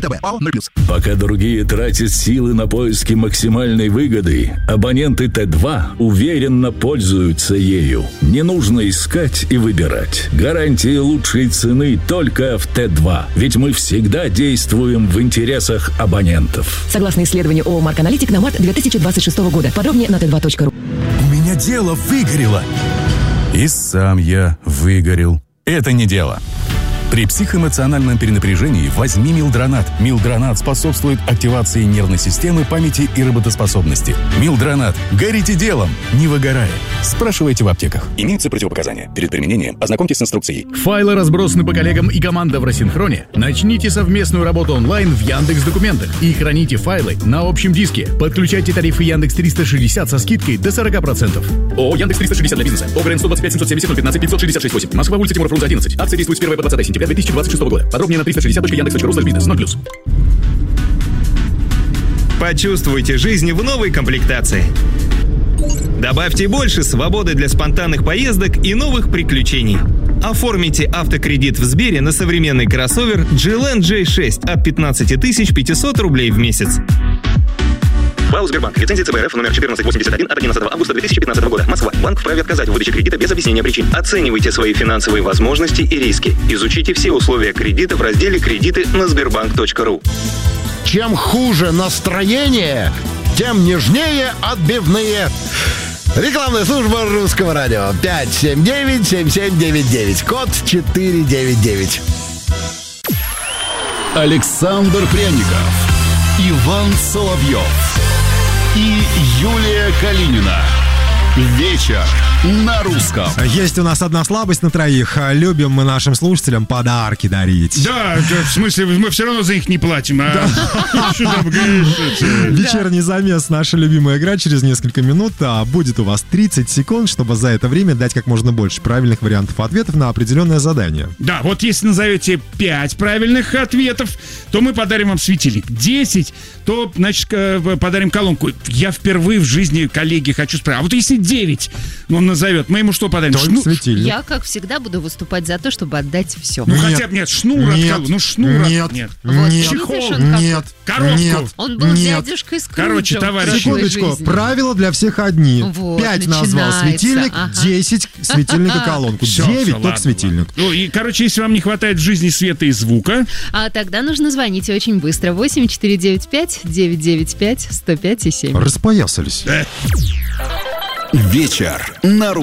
ВТБ. ОАО «0+». Пока другие тратят силы на поиски максимальной выгоды, абоненты Т2 уверенно пользуются ею. Не нужно искать и выбирать. Гарантии лучшей цены только в Т2. Ведь мы всегда действуем в интересах абонентов. Согласно исследованию ООО «Марк Аналитик» на март 2026 года. Подробнее на t2.ru. У меня дело выгорело. И сам я выгорел. Это не дело. При психоэмоциональном перенапряжении возьми Милдронат. Милдронат способствует активации нервной системы, памяти и работоспособности. Милдронат. Горите делом, не выгорая. Спрашивайте в аптеках. Имеются противопоказания. Перед применением ознакомьтесь с инструкцией. Файлы разбросаны по коллегам и команда в рассинхроне. Начните совместную работу онлайн в Яндекс.Документах и храните файлы на общем диске. Подключайте тарифы Яндекс 360 со скидкой до 40%. ООО Яндекс 360 для бизнеса. ОГРН 125 770 015 566 8. Москва, улица Тимура Фрунзе 11. Акция действует с 1 по 20 сентября 2026 года. Подробнее на 360.яндекс.ру/бизнес. 0+. Почувствуйте жизнь в новой комплектации. Добавьте больше свободы для спонтанных поездок и новых приключений. Оформите автокредит в Сбере на современный кроссовер GLN J6 от 15 500 рублей в месяц. ПАО «Сбербанк». Лицензия ЦБ РФ номер 1481 от 11 августа 2015 года. Москва. Банк вправе отказать в выдаче кредита без объяснения причин. Оценивайте свои финансовые возможности и риски. Изучите все условия кредита в разделе «Кредиты» на sberbank.ru. Чем хуже настроение, тем нежнее отбивные. Рекламная служба Русского радио. 579-7799. Код 499. Александр Пряников, Иван Соловьев и Юлия Калинина. Вечер на русском. Есть у нас одна слабость на троих. Любим мы нашим слушателям подарки дарить. Да, в смысле, мы все равно за них не платим. Вечерний замес, наша любимая игра, через несколько минут. Будет у вас 30 секунд, чтобы за это время дать как можно больше правильных вариантов ответов на определенное задание. Да, вот если назовете 5 правильных ответов, то мы подарим вам светильник. 10, то, значит, подарим колонку. Я впервые в жизни, коллеги, хочу спросить. А вот если 9 он назовет, мы ему что подарим? Светильник. Я, как всегда, буду выступать за то, чтобы отдать все. Ну, хотя бы нет, шнур от колонки. Ну, шнур от... Нет. Вот, чехол. Нет. Коробку. Нет. Он был дядюшкой Скруджем. Короче, товарищи. Секундочку, правила для всех одни. Вот, 5 назвал светильник, 10 светильника колонку. 9 только светильник. Ну, и, короче, если вам не хватает в жизни света и звука... А тогда нужно звонить очень быстро. 8495-995-105 и 7. Распоясались. Вечер на